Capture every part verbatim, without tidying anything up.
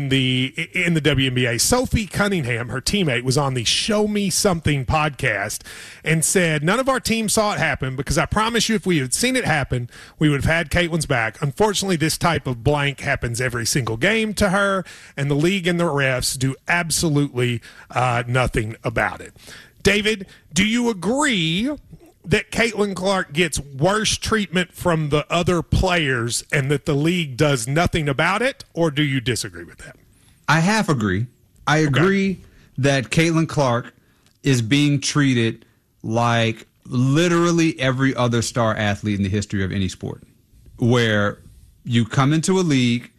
the in the W N B A. Sophie Cunningham, her teammate, was on the Show Me Something podcast and said, none of our team saw it happen because I promise you if we had seen it happen, we would have had Caitlin's back. Unfortunately, this type of blank happens every single game to her, and the league and the refs do absolutely uh, nothing about it. David, do you agree that Caitlin Clark gets worse treatment from the other players and that the league does nothing about it, or do you disagree with that? I half agree. I agree okay. that Caitlin Clark is being treated like literally every other star athlete in the history of any sport, where you come into a league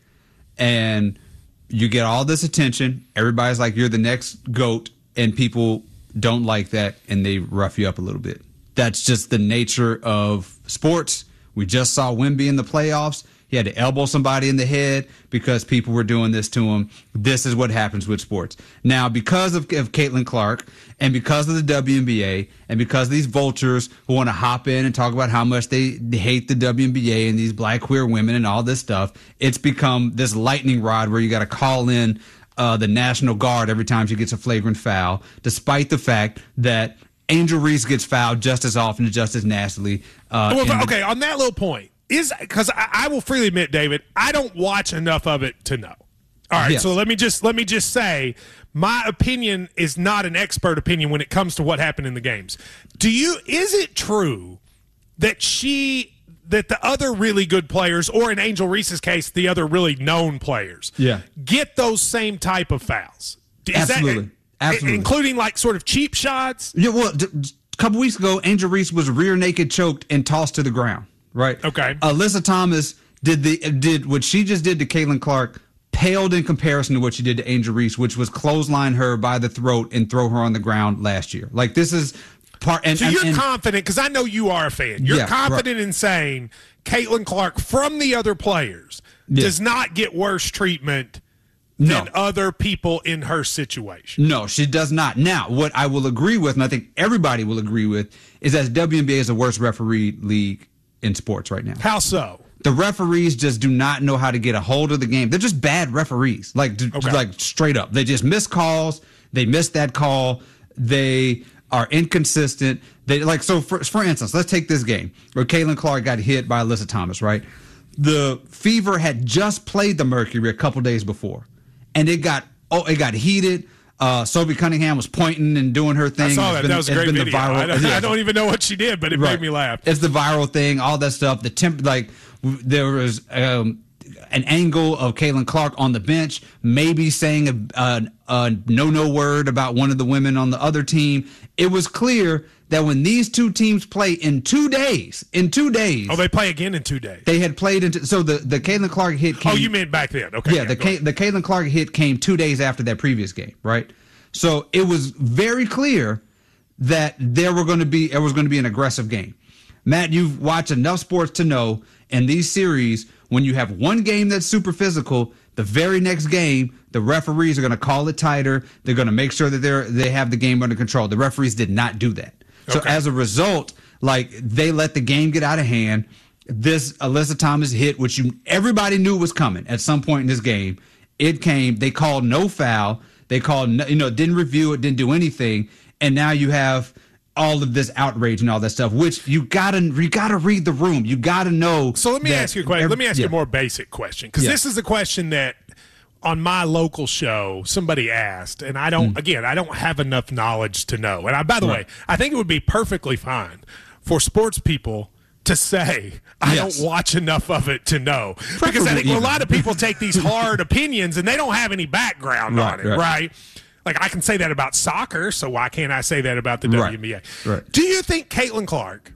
and you get all this attention. Everybody's like, you're the next GOAT, and people don't like that, and they rough you up a little bit. That's just the nature of sports. We just saw Wemby in the playoffs. He had to elbow somebody in the head because people were doing this to him. This is what happens with sports. Now, because of, of Caitlin Clark and because of the W N B A and because of these vultures who want to hop in and talk about how much they, they hate the W N B A and these black queer women and all this stuff, it's become this lightning rod where you got to call in uh, the National Guard every time she gets a flagrant foul, despite the fact that Angel Reese gets fouled just as often and just as nastily. Uh, well, okay, on that little point, is because I, I will freely admit, David, I don't watch enough of it to know. All right, yes. so let me just let me just say, my opinion is not an expert opinion when it comes to what happened in the games. Do you? Is it true that she that the other really good players, or in Angel Reese's case, the other really known players, yeah. get those same type of fouls? Is Absolutely. That, Absolutely. Including like sort of cheap shots? Yeah, well, d- a couple weeks ago, Angel Reese was rear naked, choked, and tossed to the ground, right? Okay. Alyssa Thomas did the did what she just did to Caitlin Clark, paled in comparison to what she did to Angel Reese, which was clothesline her by the throat and throw her on the ground last year. Like, this is part. And, so you're and, and, confident, because I know you are a fan. You're yeah, confident right. in saying Caitlin Clark from the other players yeah. does not get worse treatment No. than other people in her situation. No, she does not. Now, what I will agree with, and I think everybody will agree with, is that the W N B A is the worst referee league in sports right now. How so? The referees just do not know how to get a hold of the game. They're just bad referees, like okay. like straight up. They just miss calls. They miss that call. They are inconsistent. They like so. For for instance, let's take this game where Caitlin Clark got hit by Alyssa Thomas. Right, the Fever had just played the Mercury a couple days before. And it got oh, it got heated. Uh, Sophie Cunningham was pointing and doing her thing. I saw that. Been, that was a great video. Viral, I, don't, yeah. I don't even know what she did, but it right. made me laugh. It's the viral thing, all that stuff. The temp, like there was um, an angle of Caitlin Clark on the bench, maybe saying a, a, a no-no word about one of the women on the other team. It was clear that when these two teams play in two days, in two days. Oh, they play again in two days. They had played into so the the Caitlin Clark hit came. Oh, you meant back then? Okay. Yeah, yeah the K, the Caitlin Clark hit came two days after that previous game, right? So it was very clear that there were going to be there was going to be an aggressive game. Matt, you've watched enough sports to know in these series when you have one game that's super physical, the very next game the referees are going to call it tighter. They're going to make sure that they're they have the game under control. The referees did not do that. So okay. as a result, like they let the game get out of hand. This Alyssa Thomas hit, which you everybody knew was coming at some point in this game. It came. They called no foul. They called no, you know didn't review it, didn't do anything, and now you have all of this outrage and all that stuff. Which you gotta you gotta read the room. You gotta know. So let me ask you a question. Every, let me ask yeah. you a more basic question, because yeah. this is a question that on my local show somebody asked, and I don't. Mm. Again, I don't have enough knowledge to know. And I, by the right. way, I think it would be perfectly fine for sports people to say, I yes. don't watch enough of it to know. Preferably because I think even. a lot of people take these hard opinions and they don't have any background right, on it, right. right? Like, I can say that about soccer, so why can't I say that about the right. W N B A? Right. Do you think Caitlin Clark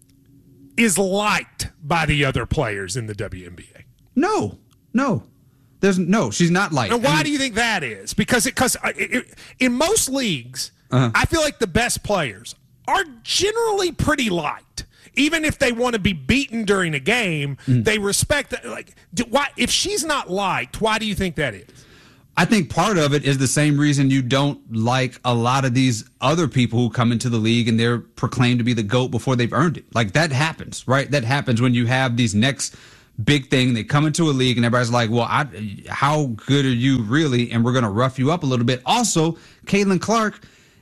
is liked by the other players in the W N B A? No, no. There's no, she's not liked. And why I mean, do you think that is? Because it, cause it, it, in most leagues, uh-huh. I feel like the best players are generally pretty liked. Even if they want to be beaten during a game, mm. they respect that. Like, do, why? If she's not liked, why do you think that is? I think part of it is the same reason you don't like a lot of these other people who come into the league and they're proclaimed to be the GOAT before they've earned it. Like, that happens, right? That happens when you have these next big thing. They come into a league and everybody's like, well, I, how good are you really? And we're going to rough you up a little bit. Also, Caitlin Clark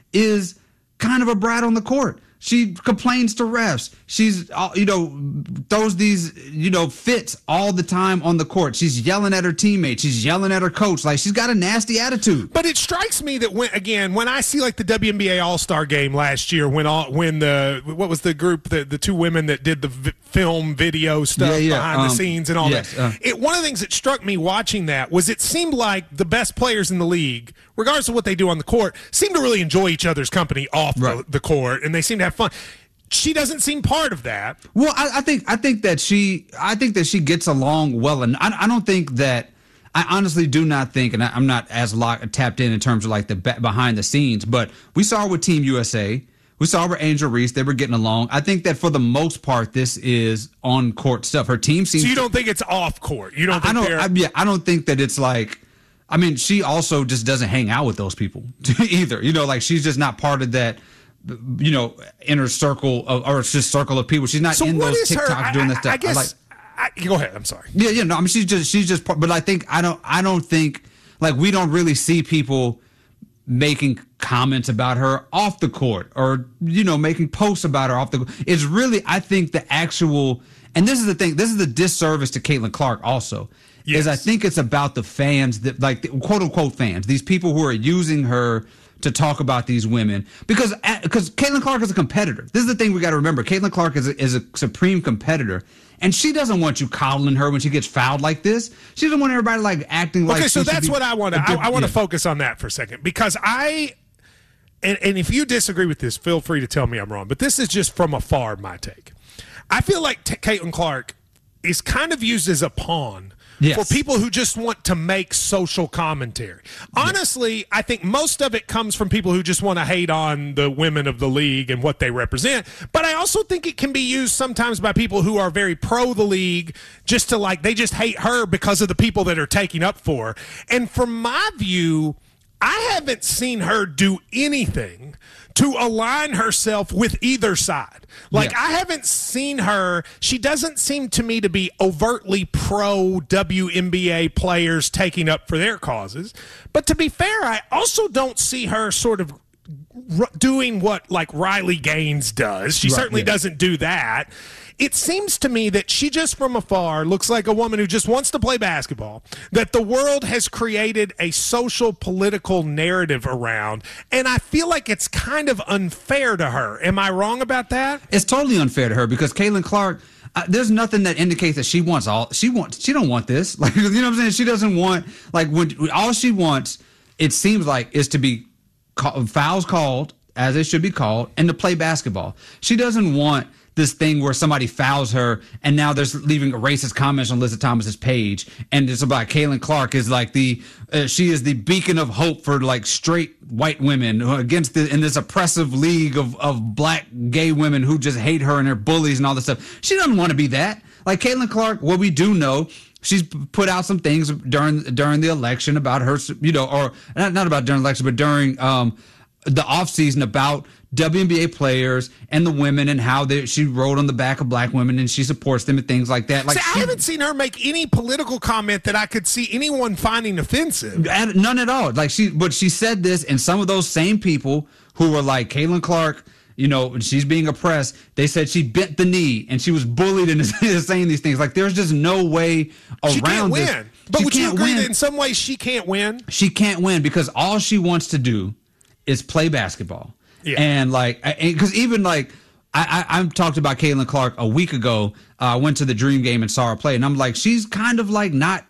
is kind of a brat on the court. She complains to refs. She's, you know, throws these, you know, fits all the time on the court. She's yelling at her teammates. She's yelling at her coach. Like, she's got a nasty attitude. But it strikes me that when, again, when I see like the W N B A All-Star game last year, when all, when the, what was the group, the, the two women that did the v- film, video stuff yeah, yeah. behind um, the scenes and all yes, that. Uh, it, one of the things that struck me watching that was it seemed like the best players in the league, regardless of what they do on the court, seem to really enjoy each other's company off right. the, the court, and they seem to have fun. She doesn't seem part of that. Well, I, I think I think that she I think that she gets along well, and I, I don't think that I honestly do not think, and I, I'm not as locked, tapped in in terms of like the behind the scenes, but we saw her with Team U S A. We saw her with Angel Reese. They were getting along. I think that for the most part, this is on court stuff. Her team seems. So you don't to, think it's off court? You don't? Think I don't. I, yeah, I don't think that it's like. I mean, she also just doesn't hang out with those people either. You know, like she's just not part of that, you know, inner circle of, or just circle of people. She's not so in those TikToks her, doing I, this stuff. I guess. I like, I, go ahead. I'm sorry. Yeah, yeah. No, I mean, she's just she's just. But I think I don't. I don't think like we don't really see people making comments about her off the court or you know making posts about her off the. It's really I think the actual. And this is the thing. This is the disservice to Caitlin Clark also. Yes. Is I think it's about the fans that like the quote unquote fans, these people who are using her to talk about these women because because Caitlin Clark is a competitor. This is the thing we got to remember. Caitlin Clark is a, is a supreme competitor, and she doesn't want you coddling her when she gets fouled like this. She doesn't want everybody like acting like. Okay, so that's be, what I want to. I, I want to yeah. focus on that for a second because I. And, and if you disagree with this, feel free to tell me I'm wrong. But this is just from afar my take. I feel like t- Caitlin Clark is kind of used as a pawn. Yes. For people who just want to make social commentary. Honestly, yes. I think most of it comes from people who just want to hate on the women of the league and what they represent. But I also think it can be used sometimes by people who are very pro the league just to like, they just hate her because of the people that are taking up for her. And from my view, I haven't seen her do anything to align herself with either side. Like, yeah. I haven't seen her. She doesn't seem to me to be overtly pro W N B A players taking up for their causes. But to be fair, I also don't see her sort of r- doing what, like, Riley Gaines does. She right, certainly yeah. doesn't do that. It seems to me that she just from afar looks like a woman who just wants to play basketball, that the world has created a social political narrative around, and I feel like it's kind of unfair to her. Am I wrong about that? It's totally unfair to her because Caitlin Clark, uh, there's nothing that indicates that she wants all, she wants, she don't want this. Like, you know what I'm saying? She doesn't want, like, when all she wants, it seems like, is to be call, fouls called, as they should be called, and to play basketball. She doesn't want this thing where somebody fouls her and now there's leaving racist comments on Lisa Thomas's page, and it's about Caitlin Clark is like the uh, she is the beacon of hope for like straight white women against the in this oppressive league of of black gay women who just hate her and they're bullies and all this stuff. She doesn't want to be that. Like Caitlin Clark, what we do know, she's put out some things during during the election about her, you know, or not not about during the election, but during um the offseason about W N B A players and the women and how they, she wrote on the back of black women and she supports them and things like that. Like See, she, I haven't seen her make any political comment that I could see anyone finding offensive. None at all. Like she, but she said this, and some of those same people who were like Caitlin Clark, you know, she's being oppressed. They said she bent the knee and she was bullied into saying these things. Like there's just no way around she can't this. Win. But she would you agree win. that in some ways she can't win? She can't win because all she wants to do is play basketball. Yeah. And like, because even like, I, I, I talked about Caitlin Clark a week ago. I uh, went to the Dream game and saw her play, and I'm like, she's kind of like not,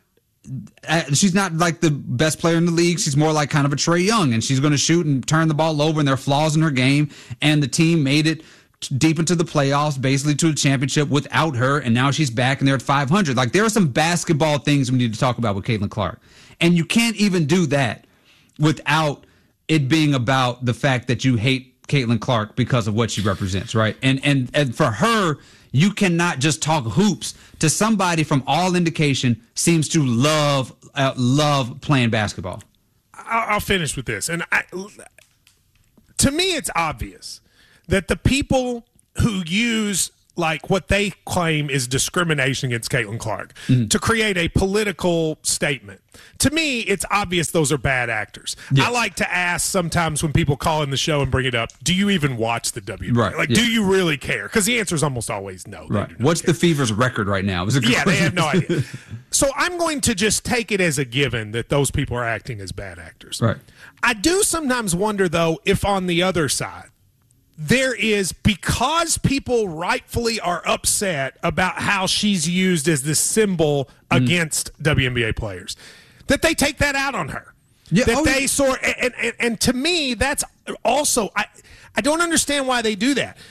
uh, she's not like the best player in the league. She's more like kind of a Trae Young, and she's going to shoot and turn the ball over, and there are flaws in her game. And the team made it deep into the playoffs, basically to a championship without her, and now she's back and they're at five hundred. Like there are some basketball things we need to talk about with Caitlin Clark, and you can't even do that without it being about the fact that you hate Caitlin Clark because of what she represents, right? And and and for her, you cannot just talk hoops to somebody from all indication seems to love uh, love playing basketball. I'll, I'll finish with this, and I, to me, it's obvious that the people who use like what they claim is discrimination against Caitlin Clark mm-hmm. to create a political statement. To me, it's obvious those are bad actors. Yes. I like to ask sometimes when people call in the show and bring it up, do you even watch the W N B A? Right. Like, yeah. do you really care? Because the answer is almost always no. Right. What's care. the Fever's record right now? Is it yeah, they have no idea. So I'm going to just take it as a given that those people are acting as bad actors. Right. I do sometimes wonder, though, if on the other side, there is, because people rightfully are upset about how she's used as this symbol mm. against W N B A players, that they take that out on her. Yeah, that oh, they yeah. sort and, and, and to me, that's also, I, I don't understand why they do that.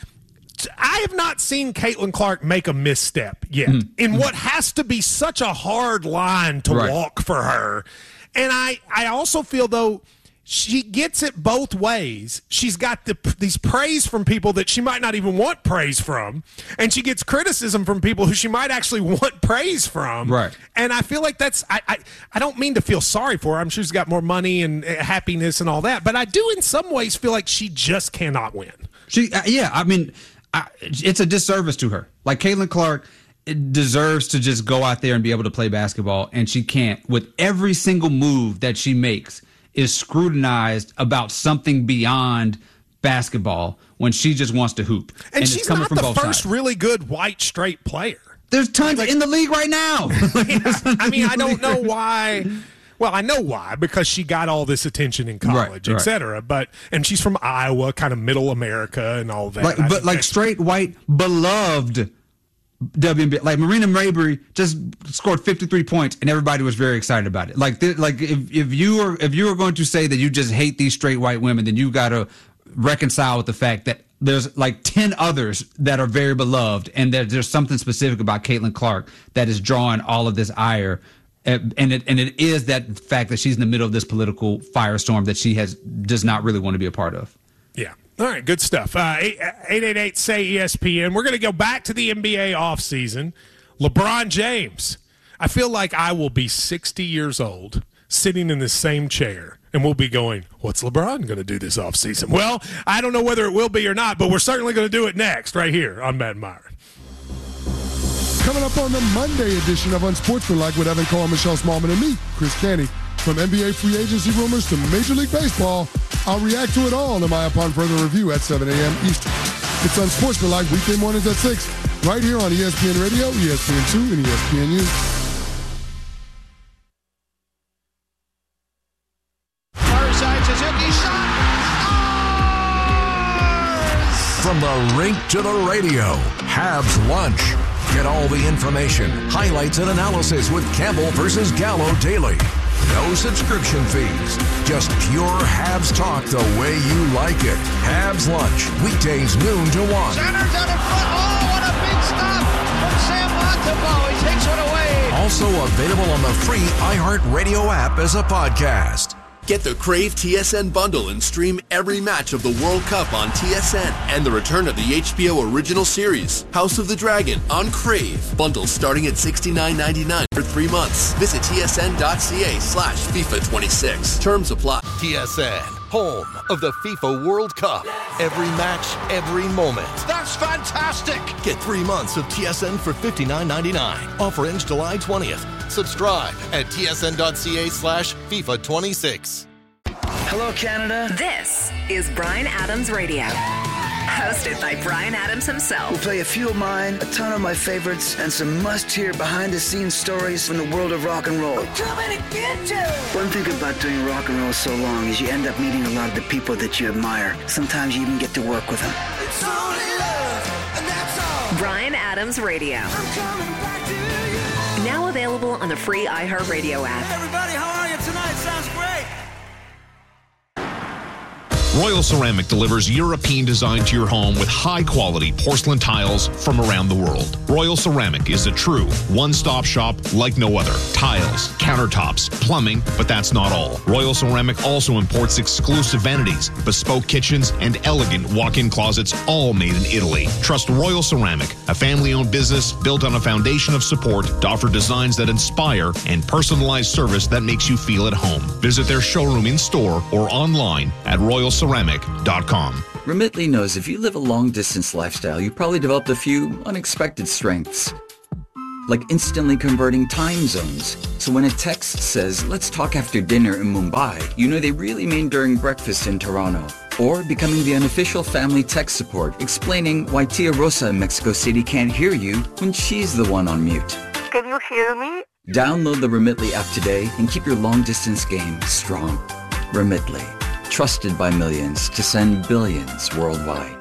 I have not seen Caitlin Clark make a misstep yet mm. in mm. what has to be such a hard line to right. walk for her. And I, I also feel, though, she gets it both ways. She's got the, these praise from people that she might not even want praise from, and she gets criticism from people who she might actually want praise from. Right. And I feel like that's I, – I, I don't mean to feel sorry for her. I'm sure she's got more money and happiness and all that. But I do in some ways feel like she just cannot win. She uh, Yeah, I mean, I, it's a disservice to her. Like, Caitlin Clark deserves to just go out there and be able to play basketball, and she can't. With every single move that she makes – is scrutinized about something beyond basketball when she just wants to hoop. And, and she's it's coming not from the both first sides. Really good white straight player. There's tons like, in the league right now. Yeah, I mean, I don't know why. Well, I know why, because she got all this attention in college, right, et cetera. Right. But and she's from Iowa, kind of middle America and all that. Like, but like straight white, beloved W N B A, like Marina Mabrey just scored fifty-three points, and everybody was very excited about it. Like, th- like if if you are if you are going to say that you just hate these straight white women, then you got to reconcile with the fact that there's like ten others that are very beloved, and that there's something specific about Caitlin Clark that is drawing all of this ire, and it and it is that fact that she's in the middle of this political firestorm that she has does not really want to be a part of. Yeah. All right, good stuff. Uh, eight eight eight, S A Y, E S P N. We're going to go back to the N B A offseason. LeBron James. I feel like I will be sixty years old sitting in the same chair, and we'll be going, what's LeBron going to do this offseason? Well, I don't know whether it will be or not, but we're certainly going to do it next right here on Matt and Myron. Coming up on the Monday edition of Unsportsmanlike with Evan Cohen, Michelle Smallman, and me, Chris Canty. From N B A free agency rumors to Major League Baseball, I'll react to it all in my Upon Further Review at seven a.m. Eastern. It's Unsportsmanlike weekday mornings at six, right here on E S P N Radio, E S P N two, and E S P N U. Far side, Suzuki shot. Scores! From the rink to the radio, Habs Lunch. Get all the information, highlights, and analysis with Campbell versus Gallo daily. No subscription fees. Just pure Habs talk the way you like it. Habs Lunch. Weekdays noon to one. Centers out in front. Oh, what a big stop from Sam Montembeault. He takes one away. Also available on the free iHeartRadio app as a podcast. Get the Crave T S N bundle and stream every match of the World Cup on T S N and the return of the H B O original series, House of the Dragon, on Crave. Bundles starting at sixty-nine ninety-nine for three months. Visit tsn.ca slash FIFA 26. Terms apply. T S N, home of the FIFA World Cup. Every match, every moment. That's fantastic. Get three months of T S N for fifty-nine ninety-nine. Offer ends July twentieth. Subscribe at tsn.ca slash FIFA 26. Hello, Canada. This is Bryan Adams Radio. Hosted by Bryan Adams himself. We'll play a few of mine, a ton of my favorites, and some must-hear behind-the-scenes stories from the world of rock and roll. I'm coming to get you. One thing about doing rock and roll so long is you end up meeting a lot of the people that you admire. Sometimes you even get to work with them. It's only love, and that's all. Bryan Adams Radio. I'm coming back to you. Now available on the free iHeartRadio app. Hey everybody, how are you tonight? Sounds great. Royal Ceramic delivers European design to your home with high-quality porcelain tiles from around the world. Royal Ceramic is a true one-stop shop like no other. Tiles, countertops, plumbing, but that's not all. Royal Ceramic also imports exclusive vanities, bespoke kitchens, and elegant walk-in closets, all made in Italy. Trust Royal Ceramic, a family-owned business built on a foundation of support to offer designs that inspire and personalized service that makes you feel at home. Visit their showroom in-store or online at royal ceramic dot com. Remitly knows if you live a long-distance lifestyle, you probably developed a few unexpected strengths, like instantly converting time zones. So when a text says, let's talk after dinner in Mumbai, you know they really mean during breakfast in Toronto. Or becoming the unofficial family tech support, explaining why Tia Rosa in Mexico City can't hear you when she's the one on mute. Can you hear me? Download the Remitly app today and keep your long-distance game strong. Remitly, trusted by millions to send billions worldwide.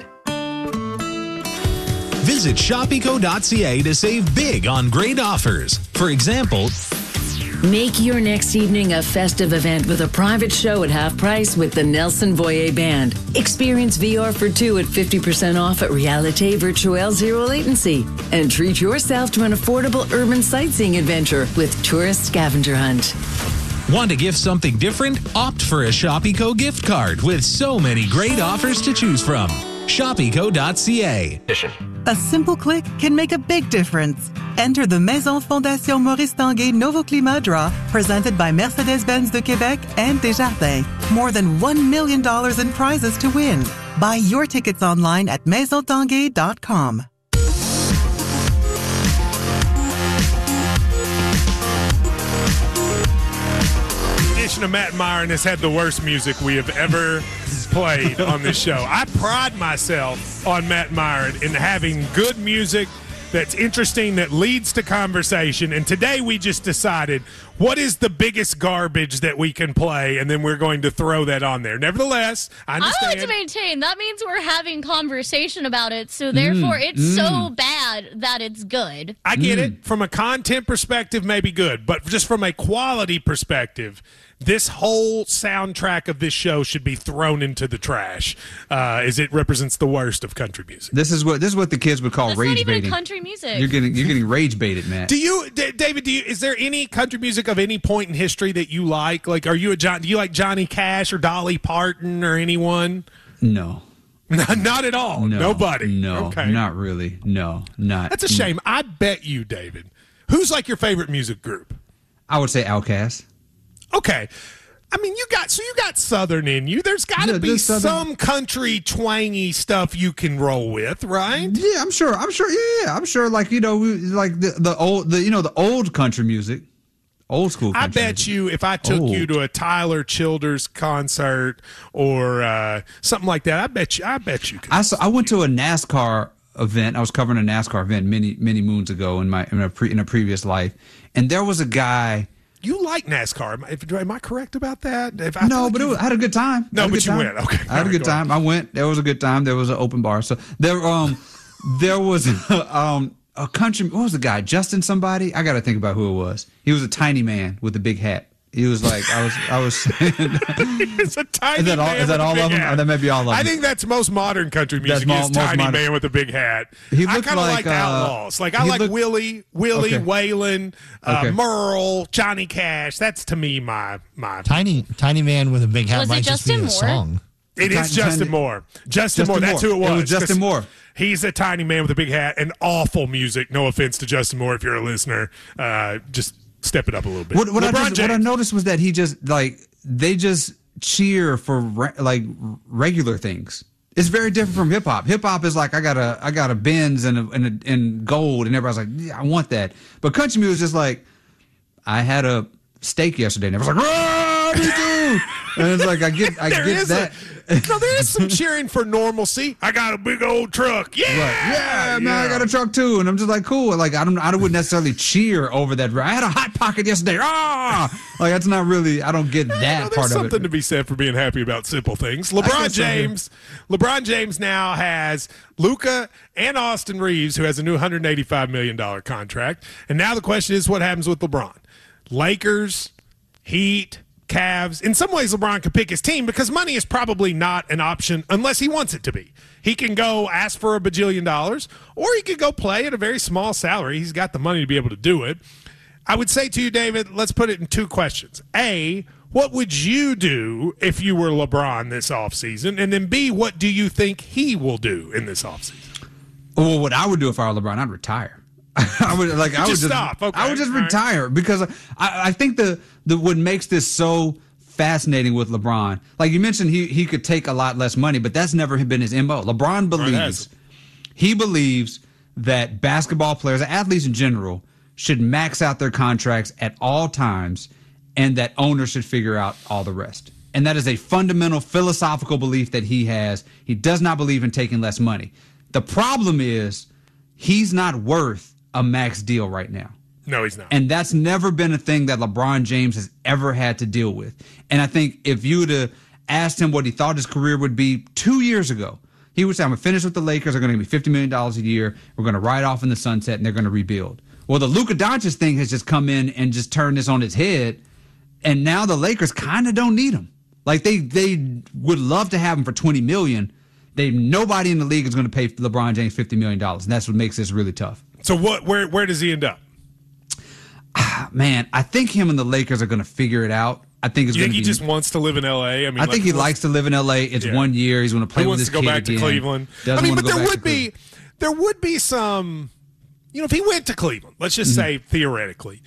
Visit shop eco dot c a to save big on great offers. For example, make your next evening a festive event with a private show at half price with the Nelson Voyer Band. Experience V R for two at fifty percent off at Realite Virtuelle Zero Latency. And treat yourself to an affordable urban sightseeing adventure with Tourist Scavenger Hunt. Want to gift something different? Opt for a Shop Eco gift card with so many great offers to choose from. shop eco dot c a. A simple click can make a big difference. Enter the Maison Fondation Maurice Tanguay Nouveau Climat Draw, presented by Mercedes-Benz de Québec and Desjardins. More than one million dollars in prizes to win. Buy your tickets online at maison tanguay dot com. Of Matt Myron has had the worst music we have ever played on this show. I pride myself on Matt Myron in having good music that's interesting, that leads to conversation. And today we just decided what is the biggest garbage that we can play, and then we're going to throw that on there. Nevertheless, I understand. I like to maintain that means we're having conversation about it, so therefore mm, it's mm. so bad that it's good. I get mm. it. From a content perspective, maybe good, but just from a quality perspective, this whole soundtrack of this show should be thrown into the trash, uh, as it represents the worst of country music. This is what this is what the kids would call That's rage not even baiting. Country music. You're getting you're getting rage baited, Matt. Do you, D- David? Do you? Is there any country music of any point in history that you like? Like, are you a John? Do you like Johnny Cash or Dolly Parton or anyone? No. Not at all. No, Nobody. No, okay. Not really. No, not. That's a shame. No. I bet you, David. Who's like your favorite music group? I would say Outkast. Okay. I mean, you got so you got Southern in you. There's got to yeah, be some country twangy stuff you can roll with, right? Yeah, I'm sure. I'm sure. Yeah, I'm sure. Like you know, like the the old the you know the old country music, old school. Country I bet music. you, if I took old. you to a Tyler Childers concert or uh, something like that, I bet you. I bet you. Could I saw, I went to a NASCAR event. I was covering a NASCAR event many many moons ago in my in a pre, in a previous life, and there was a guy. You like NASCAR? Am I, am I correct about that? If I no, like but you, it was, I had a good time. No, but you time. went. Okay, I had a good time. I went. There was a good time. There was an open bar. So there, um, there was um a country. What was the guy? Justin somebody? I got to think about who it was. He was a tiny man with a big hat. He was like, I was, I was saying. It's a tiny is that all, man is that with all a big of them? hat. Or that may be all of them. I think that's most modern country music. That's Is mo- tiny modern. man with a big hat. He I looked kind of like, like the uh, Outlaws. Like I he like looked- Willie, Willie, Okay. Waylon, uh, Okay. Merle, Johnny Cash. That's to me my my. Tiny tiny man with a big hat Was it might just be Justin a Moore? song. It is Tiny- Justin tiny- Moore. Justin, Justin Moore. That's Moore. who it was. It was Justin 'cause Moore. He's a tiny man with a big hat and awful music. No offense to Justin Moore if you're a listener. Uh, just step it up a little bit. What, what, I LeBron just, what I James. noticed was that he just like they just cheer for re- like regular things. It's very different from hip hop. Hip hop is like I got a I got a Benz and a, and, a, and gold, and everybody's like, yeah, I want that. But country music is just like I had a steak yesterday, and everyone's like, ah, me too. And it's like I get I There get is that. A, no, there is some cheering for normalcy. I got a big old truck. Yeah, Right. Yeah, man, I got a truck too, and I'm just like, cool. Like I don't, I wouldn't necessarily cheer over that. I had a hot pocket yesterday. Ah, like that's not really. I don't get that You know, there's part of something it. to be said for being happy about simple things. LeBron guess so, yeah. James, LeBron James now has Luka and Austin Reeves, who has a new one hundred eighty-five million dollars contract. And now the question is, what happens with LeBron? Lakers, Heat, Cavs. In some ways, LeBron could pick his team because money is probably not an option unless he wants it to be. He can go ask for a bajillion dollars, or he could go play at a very small salary. He's got the money to be able to do it. I would say to you, David, let's put it in two questions. A, what would you do if you were LeBron this offseason? And then B, what do you think he will do in this offseason? Well, what I would do if I were LeBron, I'd retire. I would like. I would Just just stop. Okay. I would just All right. retire because I, I think the the what makes this so fascinating with LeBron. Like you mentioned, he he could take a lot less money, but that's never been his M O. LeBron believes he believes that basketball players, athletes in general, should max out their contracts at all times, and that owners should figure out all the rest. And that is a fundamental philosophical belief that he has. He does not believe in taking less money. The problem is he's not worth a max deal right now. No, he's not. And that's never been a thing that LeBron James has ever had to deal with. And I think if you would have asked him what he thought his career would be two years ago, he would say, I'm going to finish with the Lakers. They're going to give me fifty million dollars a year. We're going to ride off in the sunset, and they're going to rebuild. Well, the Luka Doncic thing has just come in and just turned this on its head, and now the Lakers kind of don't need him. Like, they they would love to have him for twenty million dollars. They Nobody in the league is going to pay LeBron James fifty million dollars, and that's what makes this really tough. So what? Where where does he end up? Ah, man, I think him and the Lakers are going to figure it out. I think it's You going think to he be. just wants to live in L A? I mean, I like, think he wants- likes to live in L A. It's Yeah. one year. He's going to play He with wants his to go kid back to again. Cleveland. Doesn't I mean, want but to go there back would to be there would be some, you know, if he went to Cleveland, let's just say theoretically,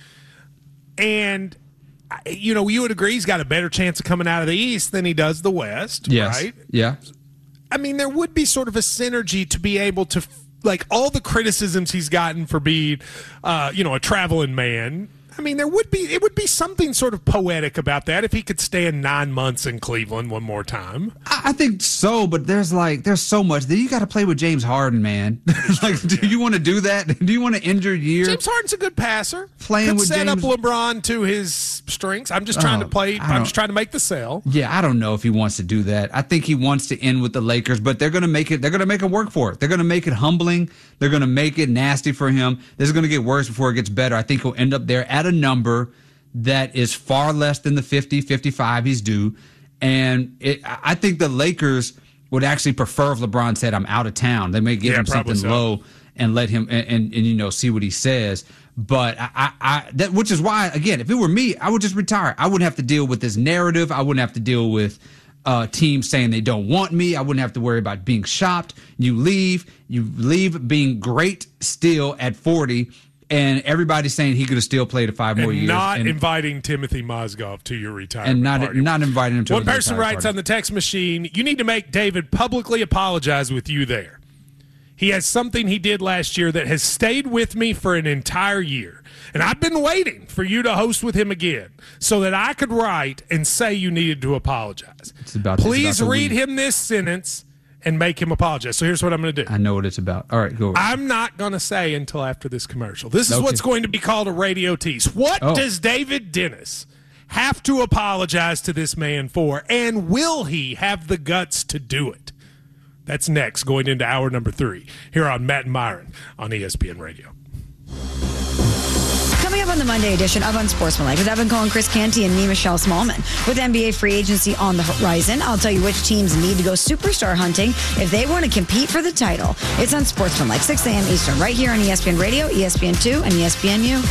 and I- you know, you would agree he's got a better chance of coming out of the East than he does the West, Yes. right? Yeah. I mean, there would be sort of a synergy to be able to, like, all the criticisms he's gotten for being, uh, you know, a traveling man. I mean, there would be it would be something sort of poetic about that if he could stand nine months in Cleveland one more time. I I think so, but there's like there's so much. You got to play with James Harden, man. Like, do you want to do that? Do you want to injure year? James Harden's a good passer. Playing Could with set James- up LeBron to his strengths. I'm just trying Oh, to play. I I'm don't- just trying to make the sell. Yeah, I don't know if he wants to do that. I think he wants to end with the Lakers, but they're going to make it. They're going to make it work for it. They're going to make it humbling. They're going to make it nasty for him. This is going to get worse before it gets better. I think he'll end up there at a number that is far less than the fifty, fifty-five he's due. And it, I think the Lakers would actually prefer if LeBron said, I'm out of town. They may give Yeah, him probably something so. low and let him and, and, and you know see what he says. But I, I, I that which is why, again, if it were me, I would just retire. I wouldn't have to deal with this narrative. I wouldn't have to deal with uh, teams saying they don't want me. I wouldn't have to worry about being shopped. You leave, you leave being great still at forty. And everybody's saying he could have still played five more And years. not and, inviting Timothy Mozgov to your retirement and not party. not inviting him to One a person retirement writes party. on the text machine, you need to make David publicly apologize with you there. He has something he did last year that has stayed with me for an entire year. And I've been waiting for you to host with him again so that I could write and say you needed to apologize. It's about, Please it's about the read weed. him this sentence and make him apologize. So here's what I'm going to do. I know what it's about. All right, go. I'm not going to say until after this commercial. This is Okay. what's going to be called a radio tease. What Oh. does David Dennis have to apologize to this man for, and will he have the guts to do it? That's next, going into hour number three, here on Matt and Myron on E S P N Radio. Coming up on the Monday edition of Unsportsmanlike with Evan Cohen, Chris Canty, and me, Michelle Smallman. With N B A free agency on the horizon, I'll tell you which teams need to go superstar hunting if they want to compete for the title. It's Unsportsmanlike, six a.m. Eastern, right here on E S P N Radio, E S P N two, and E S P N U.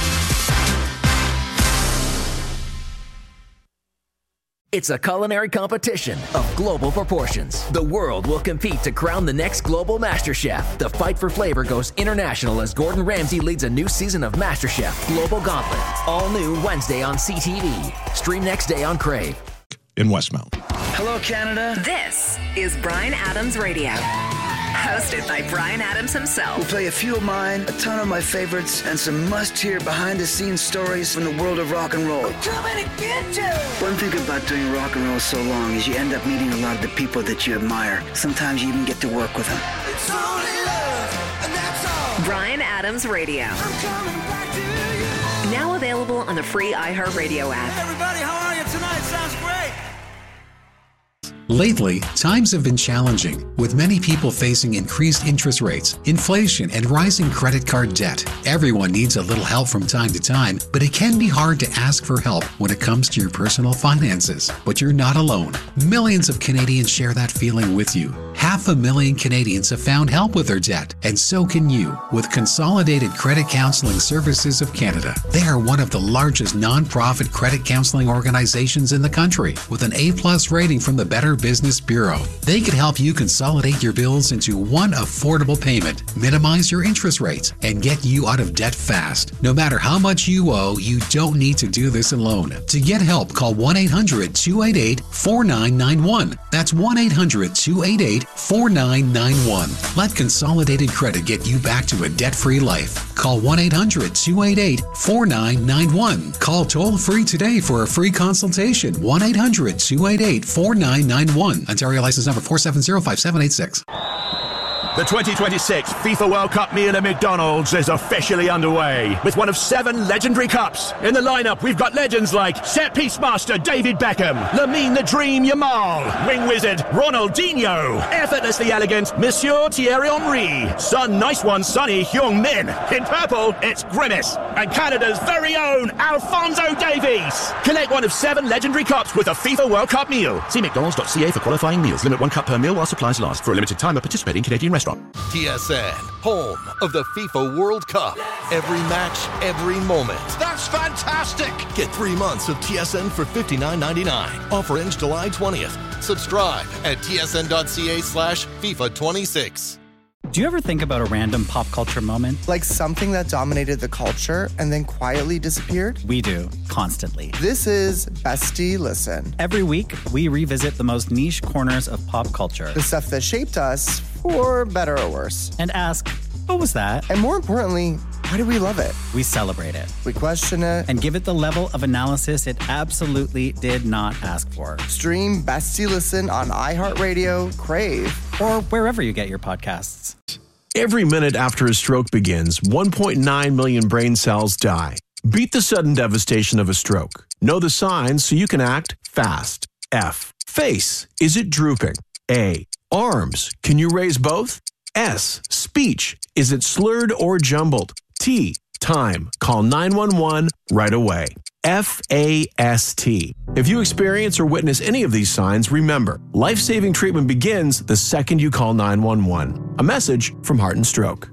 It's a culinary competition of global proportions. The world will compete to crown the next global MasterChef. The fight for flavor goes international as Gordon Ramsay leads a new season of MasterChef Global Gauntlet. All new Wednesday on C T V. Stream next day on Crave. In Westmount. Hello, Canada. This is Bryan Adams Radio. Hosted by Bryan Adams himself. We'll play a few of mine, a ton of my favorites, and some must-hear behind-the-scenes stories from the world of rock and roll. Coming to get you! One thing about doing rock and roll so long is you end up meeting a lot of the people that you admire. Sometimes you even get to work with them. It's only love, and that's all. Bryan Adams Radio. I'm coming back to you. Now available on the free iHeartRadio app. Hey, everybody, how are you tonight? Sounds great. Lately, times have been challenging, with many people facing increased interest rates, inflation, and rising credit card debt. Everyone needs a little help from time to time, but it can be hard to ask for help when it comes to your personal finances. But you're not alone. Millions of Canadians share that feeling with you. Half a million Canadians have found help with their debt, and so can you with Consolidated Credit Counseling Services of Canada. They are one of the largest non-profit credit counseling organizations in the country with an A-plus rating from the Better Business Bureau. They can help you consolidate your bills into one affordable payment, minimize your interest rates, and get you out of debt fast. No matter how much you owe, you don't need to do this alone. To get help, call one eight hundred two eight eight four nine nine one. That's one eight hundred two eight eight four nine nine one. Let Consolidated Credit get you back to a debt-free life. Call one eight hundred two eight eight four nine nine one. Call toll-free today for a free consultation. one eight hundred two eight eight four nine nine one. Ontario license number four seven zero five seven eight six. The twenty twenty-six FIFA World Cup meal at McDonald's is officially underway with one of seven legendary cups. In the lineup, we've got legends like set-piece master David Beckham, Lamine the Dream Yamal, wing wizard Ronaldinho, effortlessly elegant Monsieur Thierry Henry, Sun Nice One Sonny Heung-min. In purple, it's Grimace, and Canada's very own Alphonso Davies. Collect one of seven legendary cups with a FIFA World Cup meal. See mcdonalds dot c a for qualifying meals. Limit one cup per meal while supplies last. For a limited time at participating Canadian restaurants. T S N, home of the FIFA World Cup. Every match, every moment. That's fantastic! Get three months of T S N for fifty-nine ninety-nine. Offer ends July twentieth. Subscribe at tsn.ca slash FIFA 26. Do you ever think about a random pop culture moment? Like something that dominated the culture and then quietly disappeared? We do, constantly. This is Bestie Listen. Every week, we revisit the most niche corners of pop culture. The stuff that shaped us, for better or worse. And ask, what was that? And more importantly, why do we love it? We celebrate it. We question it. And give it the level of analysis it absolutely did not ask for. Stream Bestie Listen on iHeartRadio, Crave, or wherever you get your podcasts. Every minute after a stroke begins, one point nine million brain cells die. Beat the sudden devastation of a stroke. Know the signs so you can act fast. F. Face. Is it drooping? A. Arms. Can you raise both? S. Speech. Is it slurred or jumbled? T. Time. Call nine one one right away. F A S T. If you experience or witness any of these signs, remember, life-saving treatment begins the second you call nine one one. A message from Heart and Stroke.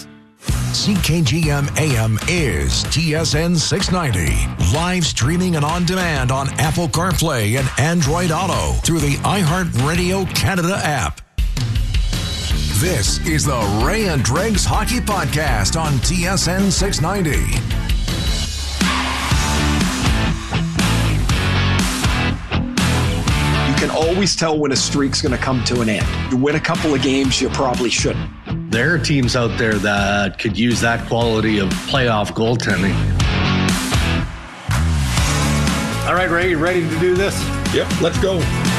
C K G M A M is T S N six ninety. Live streaming and on demand on Apple CarPlay and Android Auto through the iHeartRadio Canada app. This is the Ray and Dregs Hockey Podcast on T S N six ninety. You can always tell when a streak's going to come to an end. You win a couple of games, you probably shouldn't. There are teams out there that could use that quality of playoff goaltending. All right, Ray, you ready to do this? Yep, let's go.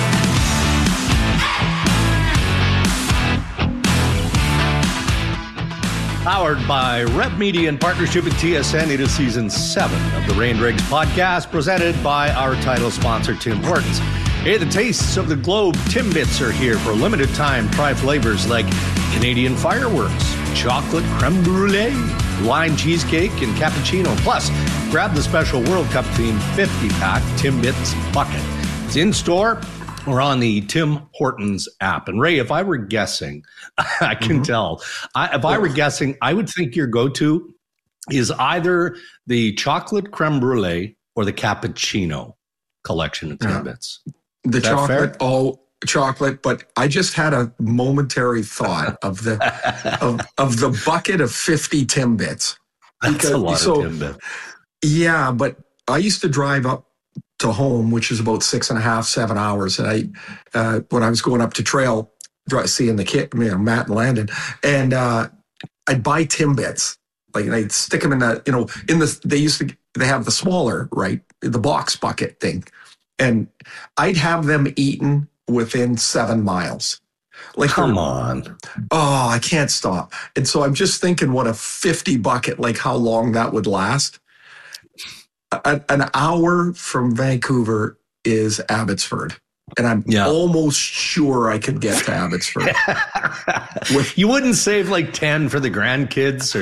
Powered by Rep Media in partnership with T S N, it is season seven of the Ray and Dregs podcast, presented by our title sponsor, Tim Hortons. Hey, the tastes of the globe Timbits are here for a limited time. Try flavors like Canadian fireworks, chocolate creme brulee, lime cheesecake, and cappuccino. Plus, grab the special World Cup themed fifty pack Timbits bucket. It's in store or on the Tim Hortons app. And Ray, if I were guessing, I can mm-hmm. tell. I, if I were guessing, I would think your go-to is either the chocolate creme brulee or the cappuccino collection of Timbits. Yeah. The chocolate, oh, chocolate, but I just had a momentary thought of the of, of the bucket of fifty Timbits. That's because, a lot so, of Timbits. Yeah, but I used to drive up to home, which is about six and a half, seven hours. And I, uh, when I was going up to trail, seeing the kid, you know, Matt and Landon, and uh, I'd buy Timbits. Like, and I'd stick them in the, you know, in the, they used to, they have the smaller, right, the box bucket thing. And I'd have them eaten within seven miles. Like, come on. Oh, I can't stop. And so I'm just thinking what a fifty bucket, like how long that would last. A, an hour from Vancouver is Abbotsford. And I'm yeah. almost sure I could get to Abbotsford. With, you wouldn't save like ten for the grandkids or...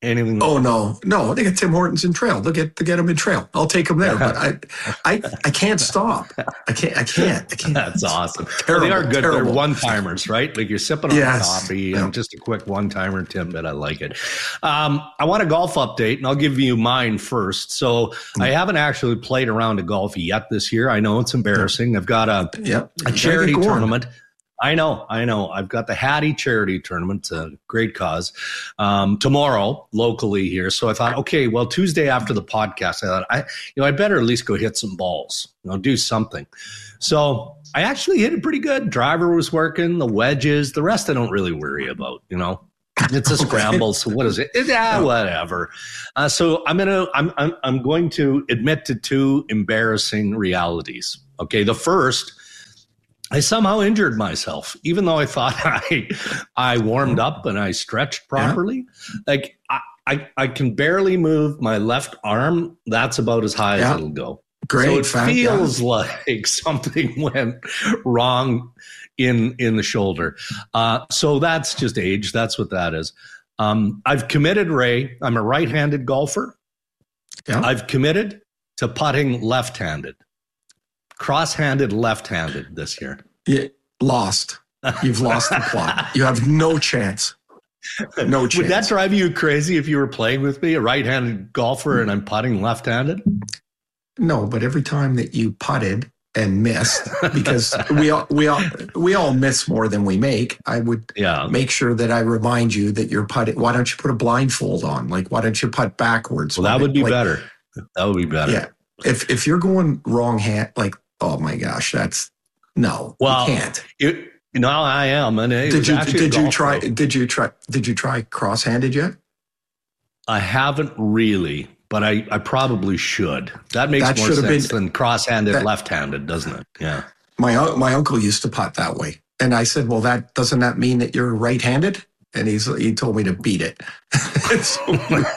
Anything? Oh no, no! They get Tim Hortons in Trail. They'll get they get them in Trail. I'll take them there, but I, I, I can't stop. I can't. I can't. I can't. That's awesome. Terrible, well, they are good. terrible. They're one timers, right? Like you're sipping on Yes. coffee Yeah. and just a quick one timer, Tim. But I like it. Um, I want a golf update, and I'll give you mine first. So Mm. I haven't actually played a round of golf yet this year. I know it's embarrassing. I've got a Yep. a charity Gotta get going. tournament. I know, I know. I've got the Hattie charity tournament, a great cause, um, tomorrow locally here. So I thought, okay, well, Tuesday after the podcast, I thought, I, you know, I better at least go hit some balls, you know, do something. So I actually hit it pretty good. Driver was working, the wedges, the rest I don't really worry about, you know. It's a scramble, so what is it? it yeah, whatever. Uh, so I'm gonna, I'm, I'm, I'm going to admit to two embarrassing realities. Okay, the first. I somehow injured myself, even though I thought I I warmed up and I stretched properly. Yeah. Like I, I, I can barely move my left arm. That's about as high Yeah. as it'll go. Great. So it fact, feels yeah. like something went wrong in in the shoulder. Uh, so that's just age. That's what that is. Um, I've committed, Ray. I'm a right-handed golfer. Yeah. I've committed to putting left-handed. Cross-handed, left-handed this year. Yeah, lost. You've lost the plot. You have no chance. No chance. Would that drive you crazy if you were playing with me, a right-handed golfer, and I'm putting left-handed? No, but every time that you putted and missed, because we all we all we all miss more than we make, I would yeah. make sure that I remind you that you're putting. Why don't you put a blindfold on? Like, why don't you putt backwards? Well, that would be like, better. That would be better. Yeah. If if you're going wrong hand, like, oh my gosh, that's no. Well, you can't. It, no, I am. And it Did was you actually a did you golf try pro. did you try did you try cross-handed yet? I haven't really, but I, I probably should. That makes That more should have sense been- than cross-handed, that- left-handed, doesn't it? Yeah. My un- my uncle used to putt that way, and I said, "Well, that doesn't that mean that you're right-handed?" And he's he told me to beat it. So,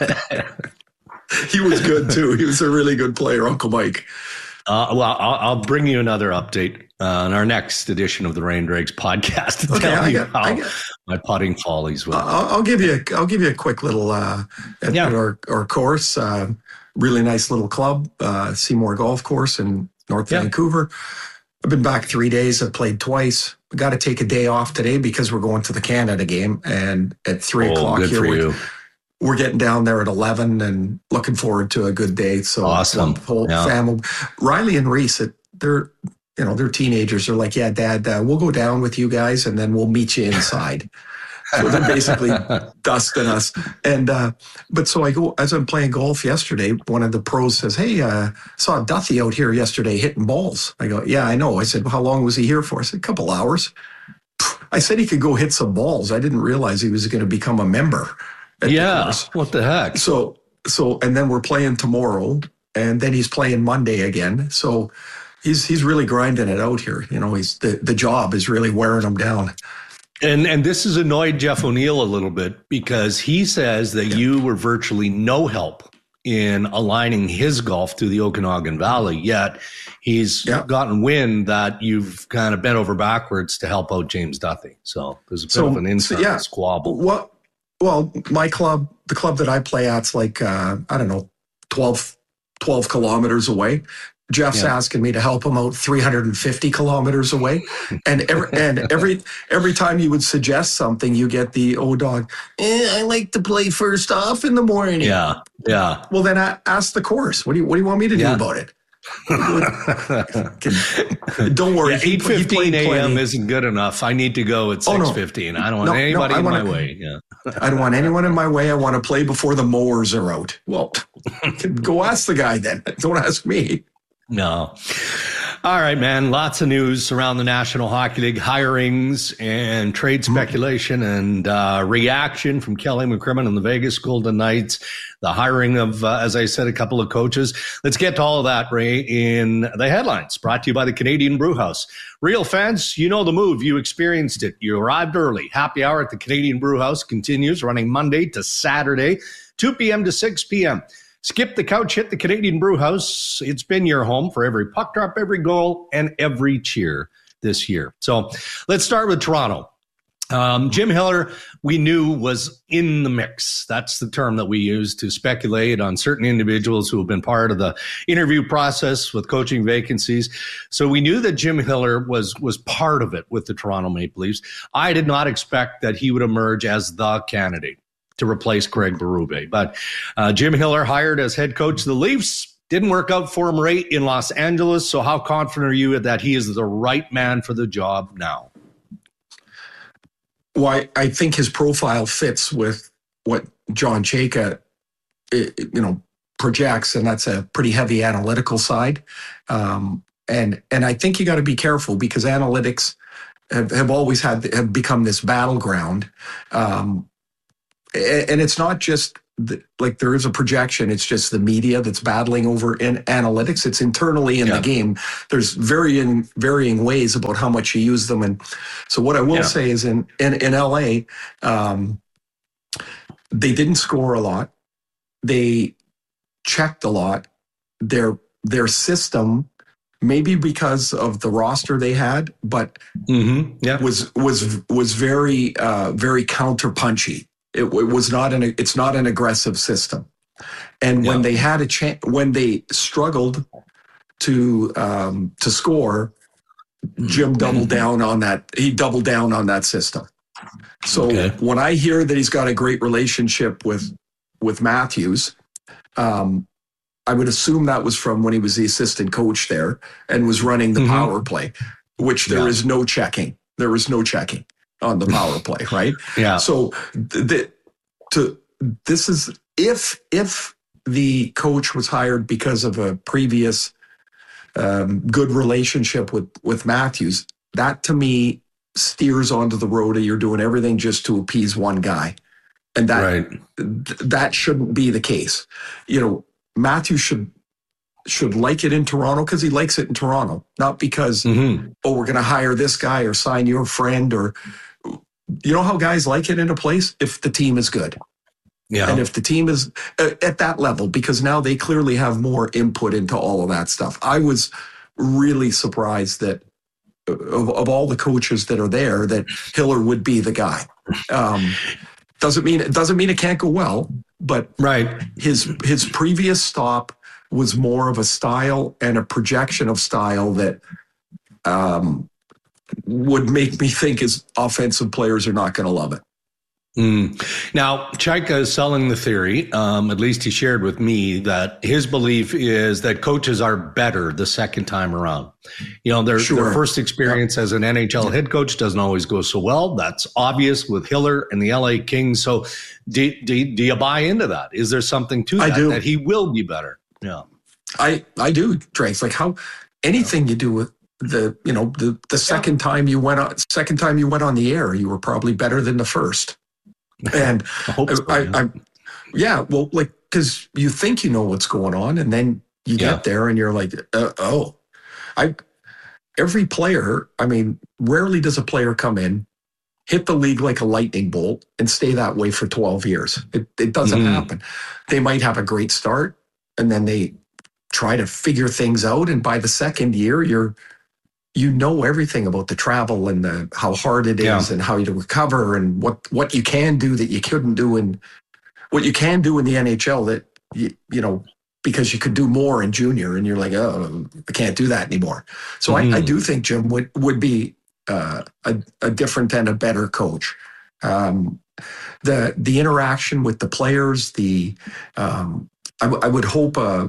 he was good too. He was a really good player, Uncle Mike. Uh, well, I'll, I'll bring you another update uh, on our next edition of the Rain Dregs podcast to Okay, tell I you got- how I got- my putting follies will. I'll, I'll give you a, I'll give you a quick little uh, at, Yeah. at our our course. Uh, really nice little club, uh, Seymour Golf Course in North Yeah. Vancouver. I've been back three days. I've played twice. I got to take a day off today because we're going to the Canada game, and at three Oh, o'clock good here for we're, you. we're getting down there at eleven, and looking forward to a good day. So Awesome. the whole Yeah. family, Riley and Reese, they're you know they're teenagers. They're like, yeah, Dad, uh, we'll go down with you guys, and then we'll meet you inside. So they're basically dusting us. And, uh, but so I go, as I'm playing golf yesterday, one of the pros says, hey, uh, saw Duthie out here yesterday hitting balls. I go, yeah, I know. I said, well, how long was he here for? I said, a couple hours. I said he could go hit some balls. I didn't realize he was going to become a member. at the Yeah. course. What the heck? So, so, and then we're playing tomorrow, and then he's playing Monday again. So he's, he's really grinding it out here. You know, he's, the, the job is really wearing him down. And and this has annoyed Jeff O'Neill a little bit because he says that yeah. you were virtually no help in aligning his golf to the Okanagan Valley, yet he's yeah. gotten wind that you've kind of bent over backwards to help out James Duthie. So there's a bit so, of an inside so yeah. squabble. Well, well, my club, the club that I play at's like, uh, I don't know, twelve, twelve kilometers away. Jeff's yeah. asking me to help him out three hundred fifty kilometers away. And every, and every, every time you would suggest something, you get the, oh, dog, eh, I like to play first off in the morning. Yeah. Yeah. Well, then I ask the course. What do you, what do you want me to yeah. do about it? Don't worry. Yeah, eight fifteen a.m. isn't good enough. I need to go at six fifteen. Oh, no. I don't want no, anybody no, in wanna, my way. Yeah. I don't want anyone in my way. I want to play before the mowers are out. Well, go ask the guy then. Don't ask me. No. All right, man. Lots of news around the National Hockey League, hirings and trade speculation and uh, reaction from Kelly McCrimmon and the Vegas Golden Knights, the hiring of, uh, as I said, a couple of coaches. Let's get to all of that, Ray, in the headlines brought to you by the Canadian Brewhouse. Real fans, you know the move. You experienced it. You arrived early. Happy hour at the Canadian Brewhouse continues running Monday to Saturday, two p.m. to six p.m. Skip the couch, hit the Canadian Brewhouse. It's been your home for every puck drop, every goal, and every cheer this year. So let's start with Toronto. Um, Jim Hiller, we knew, was in the mix. That's the term that we use to speculate on certain individuals who have been part of the interview process with coaching vacancies. So we knew that Jim Hiller was was part of it with the Toronto Maple Leafs. I did not expect that he would emerge as the candidate to replace Craig Berube. But uh, Jim Hiller, hired as head coach of the Leafs, didn't work out for him right in Los Angeles. So how confident are you that he is the right man for the job now? Well, I, I think his profile fits with what John Chayka, you know, projects, and that's a pretty heavy analytical side. Um, and and I think you got to be careful because analytics have, have always had have become this battleground, um, and, and it's not just the, like there is a projection. It's just the media that's battling over in analytics. It's internally in yeah. the game. There's varying varying ways about how much you use them. And so what I will yeah. say is in, in, in L A, um, they didn't score a lot. They checked a lot. Their, their system, maybe because of the roster they had, but mm-hmm. yeah. was, was, was very, uh, very counter-punchy. It, it was not an. It's not an aggressive system, and when yeah. they had a chance, when they struggled to um, to score, Jim doubled down on that. He doubled down on that system. So okay. when I hear that he's got a great relationship with with Matthews, um, I would assume that was from when he was the assistant coach there and was running the mm-hmm. power play, which there yeah. is no checking. There is no checking on the power play, right? Yeah. So the, to this is if if the coach was hired because of a previous um, good relationship with with Matthews, that to me steers onto the road of you're doing everything just to appease one guy, and that right. th- that shouldn't be the case. You know, Matthews should should like it in Toronto because he likes it in Toronto, not because mm-hmm. oh we're going to hire this guy or sign your friend or. You know how guys like it in a place? If the team is good. Yeah. And if the team is at that level, because now they clearly have more input into all of that stuff. I was really surprised that of, of all the coaches that are there, that Hiller would be the guy. Um, doesn't mean, it doesn't mean it can't go well, but right. his, his previous stop was more of a style and a projection of style that, um, would make me think his offensive players are not going to love it. Mm. Now, Chayka is selling the theory, um, at least he shared with me, that his belief is that coaches are better the second time around. You know, their, sure. their first experience yep. as an N H L head coach doesn't always go so well. That's obvious with Hiller and the L A Kings. So do, do, do you buy into that? Is there something to that, I do. that he will be better? Yeah, I, I do, Trey. It's like how anything you do with the, you know, the, the second yeah. time you went on, second time you went on the air, you were probably better than the first. And I, hope so, I, yeah. I, yeah, well, like, cause you think you know what's going on and then you yeah. get there and you're like, uh, oh, I, every player, I mean, rarely does a player come in, hit the league like a lightning bolt and stay that way for twelve years. It, it doesn't mm. happen. They might have a great start and then they try to figure things out. And by the second year, you're, you know everything about the travel and the how hard it is yeah. and how you recover and what, what you can do that you couldn't do in what you can do in the N H L that you, you know, because you could do more in junior and you're like, oh, I can't do that anymore. So mm-hmm. I, I do think Jim would, would be uh, a, a different and a better coach. Um, the, the interaction with the players, the, um, I, w- I would hope, uh,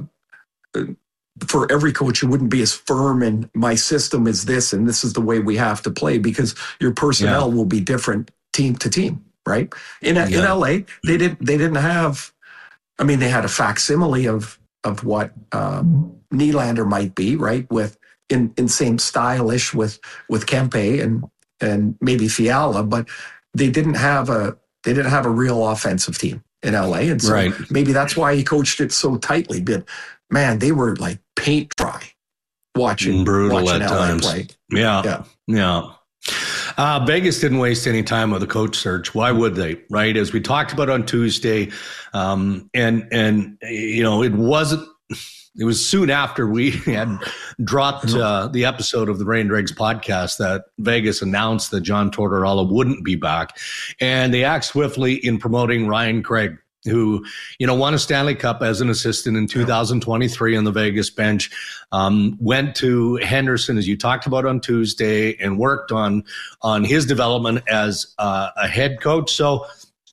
for every coach, you wouldn't be as firm in my system is this, and this is the way we have to play because your personnel yeah. will be different team to team, right? In yeah. in L A, they didn't they didn't have. I mean, they had a facsimile of of what um, Nylander might be, right? With in in same stylish with with Kempe and and maybe Fiala, but they didn't have a they didn't have a real offensive team in L A, and so right. maybe that's why he coached it so tightly. But man, they were like paint dry watching brutal watching at L A times. play. Yeah, yeah, yeah. Uh, Vegas didn't waste any time with the coach search. Why would they? Right, as we talked about on Tuesday, um, and and you know it wasn't it was soon after we had dropped uh, the episode of the Rain Dregs podcast that Vegas announced that John Tortorella wouldn't be back. And they act swiftly in promoting Ryan Craig, who, you know, won a Stanley Cup as an assistant in two thousand twenty-three on the Vegas bench, um, went to Henderson, as you talked about on Tuesday, and worked on, on his development as uh, a head coach. So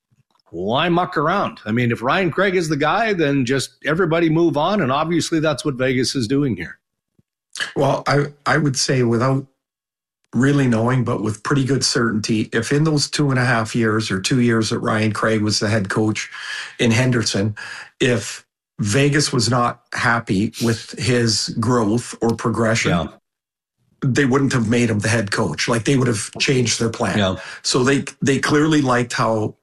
why muck around? I mean, if Ryan Craig is the guy, then just everybody move on. And obviously that's what Vegas is doing here. Well, I, I would say without really knowing, but with pretty good certainty, if in those two and a half years or two years that Ryan Craig was the head coach in Henderson, if Vegas was not happy with his growth or progression, yeah. they wouldn't have made him the head coach. Like, they would have changed their plan. Yeah. So they they clearly liked how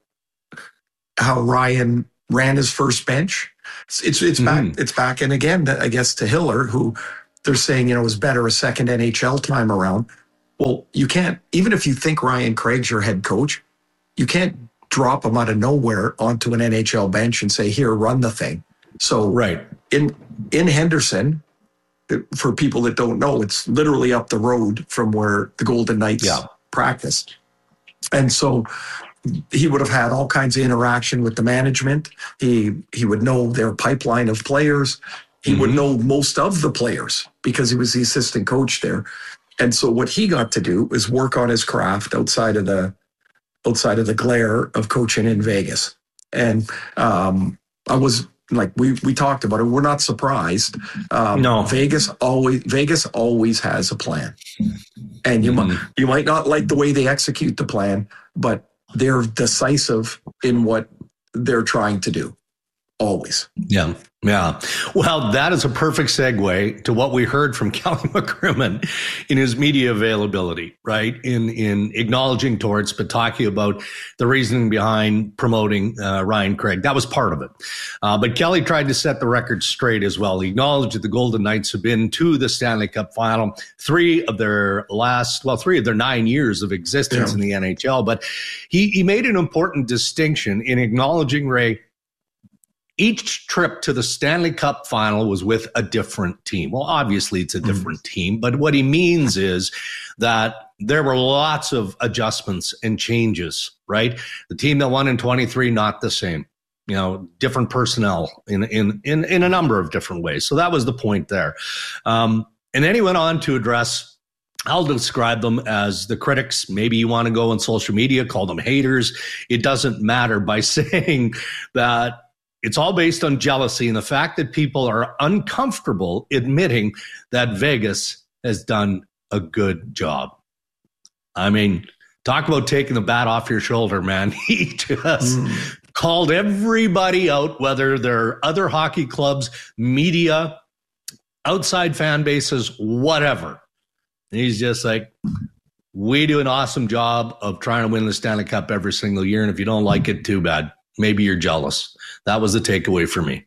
how Ryan ran his first bench. It's it's, it's mm-hmm. back it's back in again, I guess, to Hiller, who they're saying, you know, was better a second N H L time around. Well, you can't, even if you think Ryan Craig's your head coach, you can't drop him out of nowhere onto an N H L bench and say, here, run the thing. So right in in Henderson, for people that don't know, it's literally up the road from where the Golden Knights yeah. practiced. And so he would have had all kinds of interaction with the management. He he would know their pipeline of players. He mm-hmm. would know most of the players because he was the assistant coach there. And so what he got to do is work on his craft outside of the outside of the glare of coaching in Vegas. And um, I was like, we we talked about it. We're not surprised. Um, no, Vegas always Vegas always has a plan, and you mm. might you might not like the way they execute the plan, but they're decisive in what they're trying to do. Always. Yeah. Yeah. Well, that is a perfect segue to what we heard from Kelly McCrimmon in his media availability, right? In in acknowledging Torts, but talking about the reasoning behind promoting uh, Ryan Craig. That was part of it. Uh, but Kelly tried to set the record straight as well. He acknowledged that the Golden Knights have been to the Stanley Cup final three of their last, well, three of their nine years of existence yeah. in the N H L. But he, he made an important distinction in acknowledging, Ray, each trip to the Stanley Cup final was with a different team. Well, obviously it's a different mm. team, but what he means is that there were lots of adjustments and changes, right? The team that won in twenty-three, not the same, you know, different personnel in, in, in, in a number of different ways. So that was the point there. Um, and then he went on to address, I'll describe them as the critics. Maybe you want to go on social media, call them haters. It doesn't matter, by saying that it's all based on jealousy and the fact that people are uncomfortable admitting that Vegas has done a good job. I mean, talk about taking the bat off your shoulder, man. He just mm. called everybody out, whether they're other hockey clubs, media, outside fan bases, whatever. And he's just like, we do an awesome job of trying to win the Stanley Cup every single year. And if you don't like it, too bad. Maybe you're jealous. That was the takeaway for me.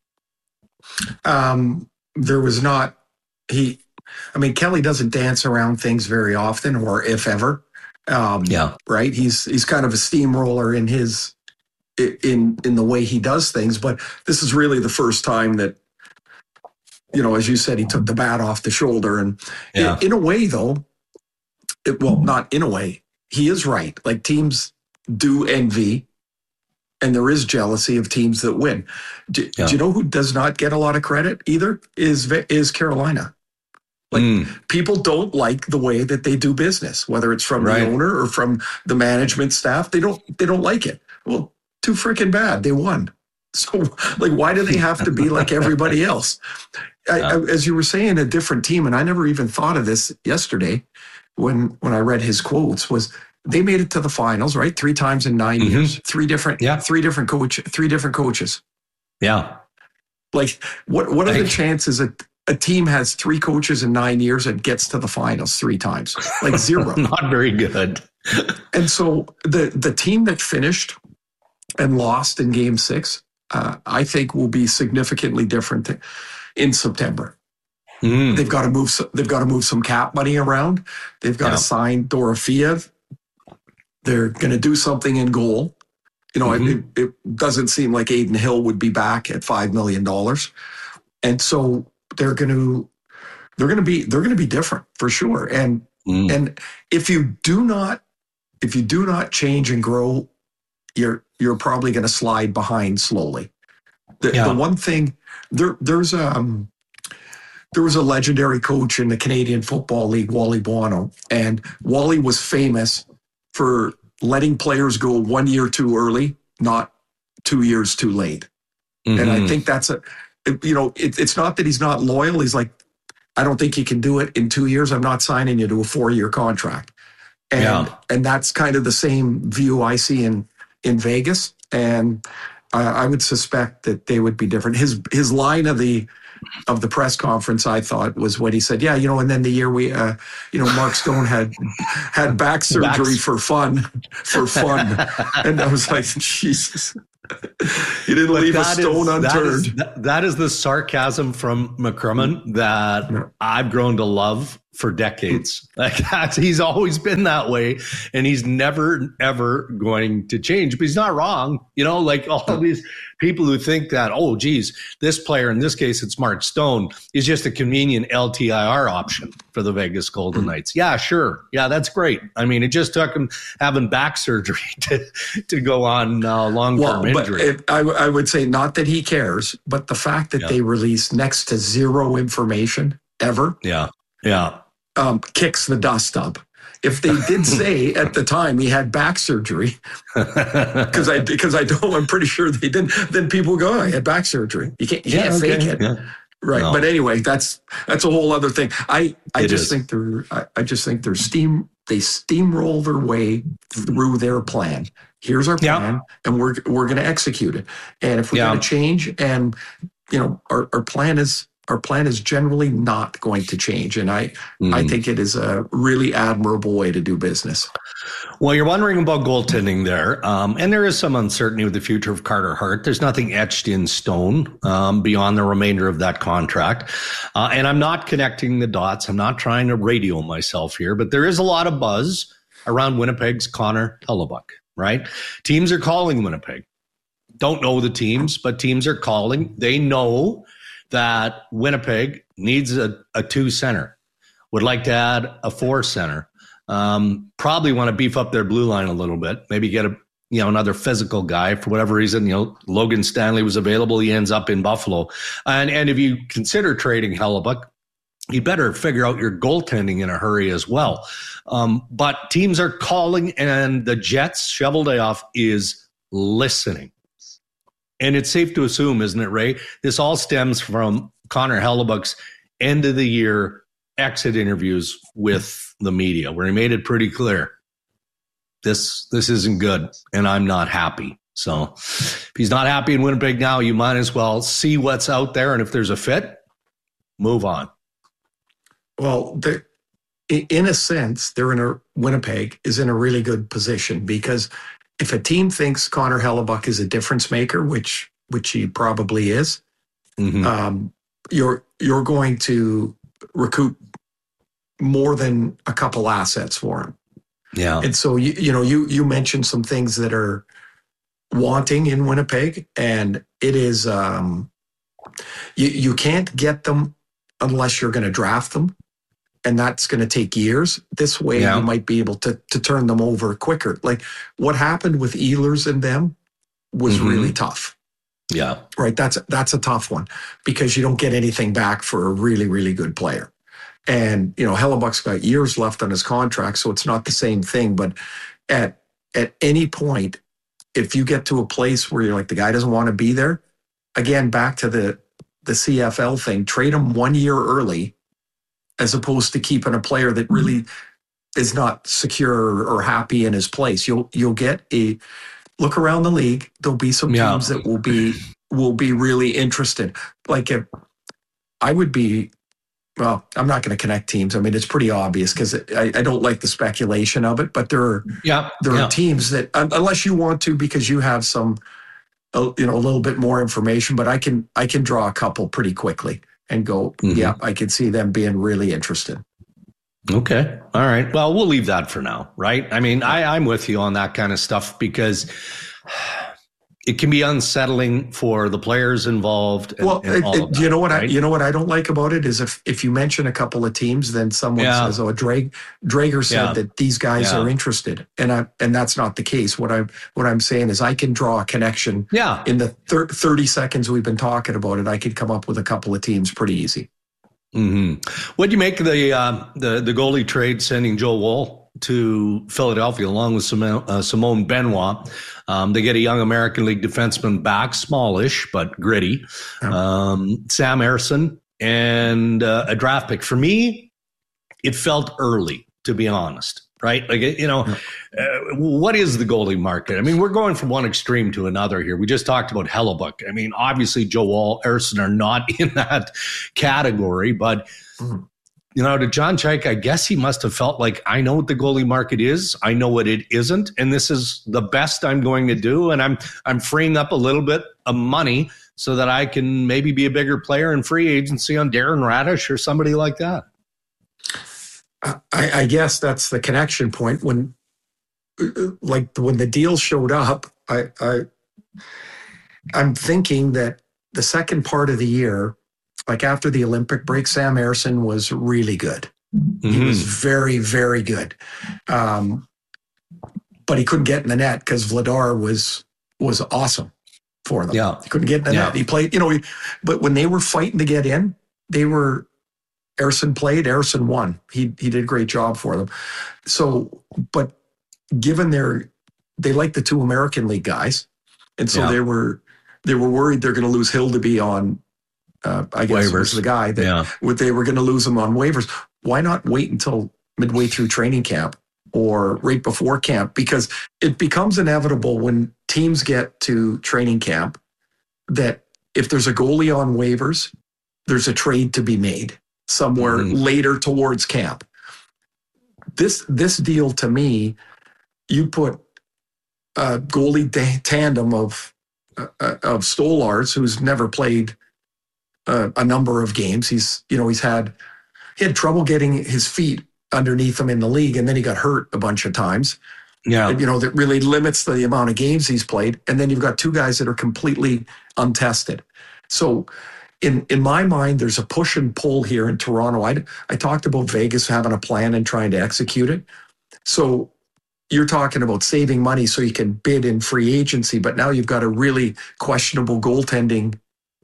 Um, there was not, he, I mean, Kelly doesn't dance around things very often, or if ever. Um, yeah. Right. He's, he's kind of a steamroller in his, in, in the way he does things. But this is really the first time that, you know, as you said, he took the bat off the shoulder. And yeah. in, in a way, though, it, well, not in a way, he is right. Like, teams do envy. And there is jealousy of teams that win. Do, yeah. do you know who does not get a lot of credit either? Is is Carolina. Like, mm. people don't like the way that they do business, whether it's from right. the owner or from the management staff. They don't they don't like it. Well, too freaking bad. They won. So, like, why do they have to be like everybody else? I, I, as you were saying, a different team, and I never even thought of this yesterday when when I read his quotes, was they made it to the finals, right? Three times in nine mm-hmm. years, three different, yeah. three different coach, three different coaches. Yeah. Like, what, what are the chances that a team has three coaches in nine years and gets to the finals three times? Like, zero. Not very good. And so the, the team that finished and lost in game six, uh, I think will be significantly different in September. Mm. They've got to move, they've got to move some cap money around. They've got yeah. to sign Dorofeyev. They're going to do something in goal. You know, mm-hmm. it, it doesn't seem like Aiden Hill would be back at five million dollars. And so they're going to they're going to be they're going to be different for sure. And mm. and if you do not if you do not change and grow, you're you're probably going to slide behind slowly. The, yeah. the one thing there there's um there was a legendary coach in the Canadian Football League, Wally Buono, and Wally was famous for letting players go one year too early, not two years too late. Mm-hmm. And I think that's a, you know, it, it's not that he's not loyal. He's like, I don't think you can do it in two years. I'm not signing you to a four-year contract. And yeah. and that's kind of the same view I see in, in Vegas. And I, I would suspect that they would be different. His his line of the of the press conference, I thought, was when he said, yeah, you know, and then the year we, uh, you know, Mark Stone had had back surgery for fun, for fun. And I was like, Jesus. He didn't but leave a stone is, unturned. That is, that is the sarcasm from McCrimmon that yeah. I've grown to love for decades. Like that's, he's always been that way, and he's never, ever going to change. But he's not wrong. You know, like all of these people who think that, oh, geez, this player, in this case, it's Mark Stone, is just a convenient L T I R option for the Vegas Golden Knights. Yeah, sure. Yeah, that's great. I mean, it just took him having back surgery to, to go on uh, long-term well, injury. But it, I, I would say not that he cares, but the fact that yeah. they release next to zero information ever. Yeah, yeah. Um, kicks the dust up. If they did say at the time he had back surgery, because I because I don't, I'm pretty sure they didn't. Then people go, oh, I had back surgery. You can't, you yeah, can't okay. fake it, yeah. right? No. But anyway, that's that's a whole other thing. I I it just is. think they're I, I just think they're steam they steamroll their way through their plan. Here's our plan, yeah. and we're we're going to execute it. And if we're yeah. going to change, and you know, our our plan is. Our plan is generally not going to change. And I, mm. I think it is a really admirable way to do business. Well, you're wondering about goaltending there. Um, and there is some uncertainty with the future of Carter Hart. There's nothing etched in stone um, beyond the remainder of that contract. Uh, and I'm not connecting the dots. I'm not trying to radio myself here, but there is a lot of buzz around Winnipeg's Connor Hellebuyck, right? Teams are calling Winnipeg. Don't know the teams, but teams are calling. They know that Winnipeg needs a, a two center, would like to add a four center, um, probably want to beef up their blue line a little bit, maybe get a you know another physical guy for whatever reason. You know, Logan Stanley was available, he ends up in Buffalo, and and if you consider trading Hellebuyck, you better figure out your goaltending in a hurry as well. Um, but teams are calling, and the Jets' Cheveldayoff is listening. And it's safe to assume, isn't it, Ray? This all stems from Connor Hellebuyck's end of the year exit interviews with the media, where he made it pretty clear, this this isn't good, and I'm not happy. So if he's not happy in Winnipeg now, you might as well see what's out there, and if there's a fit, move on. Well, in a sense, they're in a Winnipeg is in a really good position, because if a team thinks Connor Hellebuyck is a difference maker, which which he probably is, mm-hmm. um, you're you're going to recoup more than a couple assets for him. Yeah, and so you you know you you mentioned some things that are wanting in Winnipeg, and it is um, you you can't get them unless you're going to draft them. And that's going to take years. This way, yeah. you might be able to to turn them over quicker. Like what happened with Ehlers and them was mm-hmm. really tough. Yeah, right. That's that's a tough one, because you don't get anything back for a really really good player. And you know, Hellebuyck's got years left on his contract, so it's not the same thing. But at at any point, if you get to a place where you're like the guy doesn't want to be there, again, back to the the C F L thing, trade him one year early, as opposed to keeping a player that really is not secure or happy in his place. You'll you'll get a look around the league. There'll be some yeah. teams that will be will be really interested. Like if I would be, well, I'm not going to connect teams. I mean, it's pretty obvious because I, I don't like the speculation of it. But there are yeah, there yeah. are teams that unless you want to, because you have some you know a little bit more information. But I can I can draw a couple pretty quickly. And go, mm-hmm. yeah, I could see them being really interested. Okay. All right. Well, we'll leave that for now, right? I mean, I, I'm with you on that kind of stuff, because it can be unsettling for the players involved. And, well, and it, all it, of that, you know what right? I you know what I don't like about it is if if you mention a couple of teams, then someone Yeah. says, "Oh, Drag, Drager said Yeah. that these guys Yeah. are interested," and I and that's not the case. What I'm what I'm saying is I can draw a connection. Yeah. In the thir- thirty seconds we've been talking about it, I could come up with a couple of teams pretty easy. Mm-hmm. What do you make of the uh, the the goalie trade sending Joe Woll to Philadelphia along with Simone, uh, Simone Benoit? Um, they get a young American League defenseman back, smallish but gritty. Um, Sam Ersson and uh, a draft pick. For me, it felt early, to be honest. Right? Like, you know, uh, what is the goalie market? I mean, we're going from one extreme to another here. We just talked about Hellebuck. I mean, obviously, Joe Woll, Ersson are not in that category. But, mm. you know, to John Chaik, I guess he must have felt like, I know what the goalie market is. I know what it isn't. And this is the best I'm going to do. And I'm I'm freeing up a little bit of money so that I can maybe be a bigger player in free agency on Darren Radish or somebody like that. I, I guess that's the connection point. When, like, when the deal showed up, I, I, I'm thinking that the second part of the year, like after the Olympic break, Sam Ersson was really good. Mm-hmm. He was very, very good, um, but he couldn't get in the net because Vladar was was awesome for them. Yeah, he couldn't get in the yeah. net. He played, you know, he, but when they were fighting to get in, they were. Ersson played, Ersson won. He he did a great job for them. So, but given their, they like the two American League guys, and so Yeah. they were they were worried they're going to lose Hildeby on, uh, I guess Waivers. was the guy that Yeah. what they were going to lose him on waivers. Why not wait until midway through training camp or right before camp? Because it becomes inevitable when teams get to training camp that if there's a goalie on waivers, there's a trade to be made somewhere mm-hmm. later towards camp. This this deal to me, you put a goalie da- tandem of uh, of Stolarz, who's never played uh, a number of games. He's you know he's had he had trouble getting his feet underneath him in the league, and then he got hurt a bunch of times. Yeah, and, you know that really limits the amount of games he's played. And then you've got two guys that are completely untested. So. In in my mind, there's a push and pull here in Toronto. I, I talked about Vegas having a plan and trying to execute it. So you're talking about saving money so you can bid in free agency, but now you've got a really questionable goaltending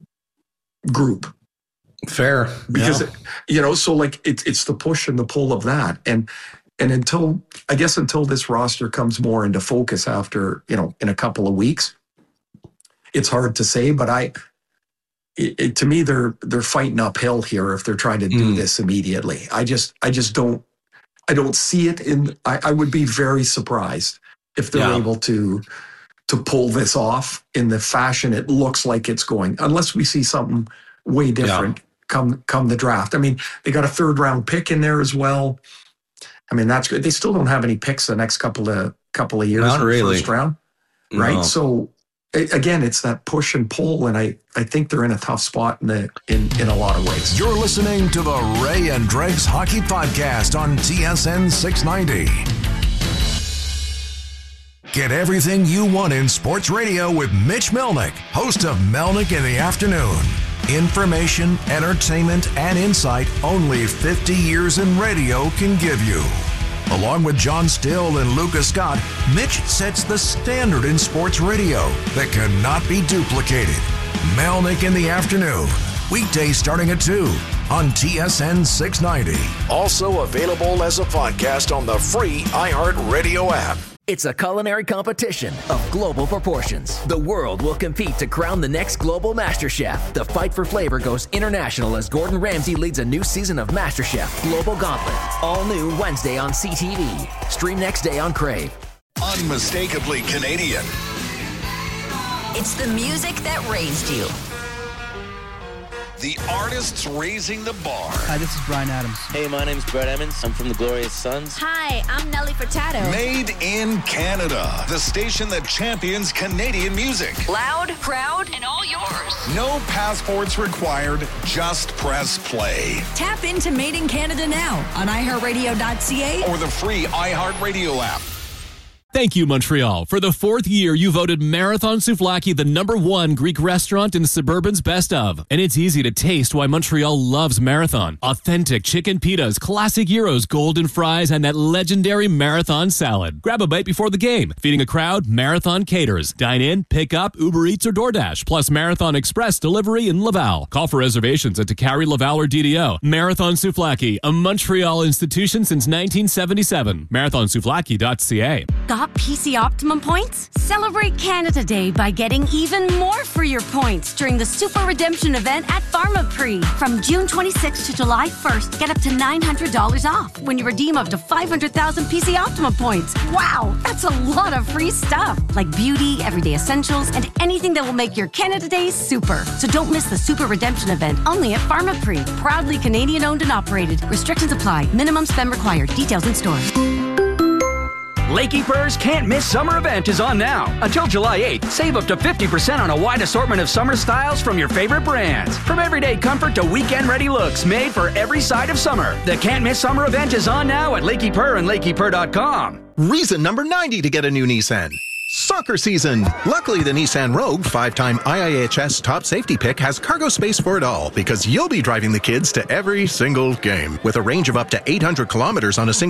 group. Fair. Because, yeah. it, you know, so like it's it's the push and the pull of that. And and until, I guess until this roster comes more into focus after, you know, in a couple of weeks, it's hard to say, but I... It, it, to me, they're they're fighting uphill here if they're trying to do mm. this immediately. I just I just don't I don't see it in. I, I would be very surprised if they're yeah. able to to pull this off in the fashion it looks like it's going, unless we see something way different yeah. come come the draft. I mean, they got a third round pick in there as well. I mean, that's good. They still don't have any picks the next couple of couple of years Not in the really. first round, right? No. So. Again, it's that push and pull, and I, I think they're in a tough spot in the in, in a lot of ways. You're listening to the Ray and Dregs Hockey Podcast on T S N six ninety. Get everything you want in sports radio with Mitch Melnick, host of Melnick in the Afternoon. Information, entertainment, and insight only fifty years in radio can give you. Along with John Still and Lucas Scott, Mitch sets the standard in sports radio that cannot be duplicated. Melnick in the Afternoon, weekdays starting at two on T S N six ninety. Also available as a podcast on the free iHeartRadio app. It's a culinary competition of global proportions. The world will compete to crown the next global MasterChef. The fight for flavor goes international as Gordon Ramsay leads a new season of MasterChef Global Gauntlet. All new Wednesday on C T V. Stream next day on Crave. Unmistakably Canadian. It's the music that raised you. The artists raising the bar. Hi, this is Bryan Adams. Hey, my name's Brett Emmons. I'm from the Glorious Sons. Hi, I'm Nelly Furtado. Made in Canada, the station that champions Canadian music. Loud, proud, and all yours. No passports required, just press play. Tap into Made in Canada now on i heart radio dot c a or the free iHeartRadio app. Thank you, Montreal. For the fourth year, you voted Marathon Souvlaki the number one Greek restaurant in Suburban's Best Of. And it's easy to taste why Montreal loves Marathon. Authentic chicken pitas, classic gyros, golden fries, and that legendary Marathon salad. Grab a bite before the game. Feeding a crowd, Marathon caters. Dine in, pick up, Uber Eats, or DoorDash. Plus Marathon Express delivery in Laval. Call for reservations at Takari, Laval, or D D O. Marathon Souvlaki, a Montreal institution since nineteen seventy-seven. marathon souvlaki dot c a. Got P C Optimum points? Celebrate Canada Day by getting even more for your points during the Super Redemption event at Pharmaprix. From June twenty-sixth to July first, get up to nine hundred dollars off when you redeem up to five hundred thousand P C Optimum points. Wow, that's a lot of free stuff, like beauty, everyday essentials, and anything that will make your Canada Day super. So don't miss the Super Redemption event only at Pharmaprix. Proudly Canadian owned and operated. Restrictions apply. Minimum spend required. Details in store. Lakey Purr's Can't Miss Summer event is on now. Until July eighth, save up to fifty percent on a wide assortment of summer styles from your favorite brands. From everyday comfort to weekend-ready looks made for every side of summer. The Can't Miss Summer event is on now at Lakey Purr and lakey purr dot com. Reason number ninety to get a new Nissan. Soccer season. Luckily, the Nissan Rogue, five-time I I H S top safety pick, has cargo space for it all because you'll be driving the kids to every single game. With a range of up to eight hundred kilometers on a single